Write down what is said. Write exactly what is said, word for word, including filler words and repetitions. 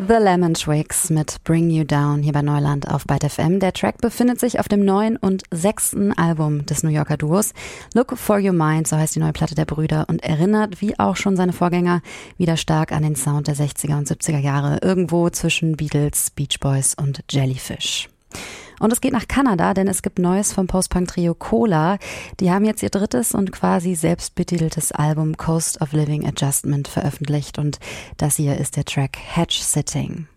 The Lemon Twigs mit Bring You Down hier bei Neuland auf Byte F M. Der Track befindet sich auf dem neuen und sechsten Album des New Yorker Duos. Look for Your Mind, so heißt die neue Platte der Brüder und erinnert, wie auch schon seine Vorgänger, wieder stark an den Sound der sechziger und siebziger Jahre, irgendwo zwischen Beatles, Beach Boys und Jellyfish. Und es geht nach Kanada, denn es gibt Neues vom Post-Punk-Trio Cola. Die haben jetzt ihr drittes und quasi selbstbetiteltes Album Coast of Living Adjustment veröffentlicht und das hier ist der Track Hedge Sitting.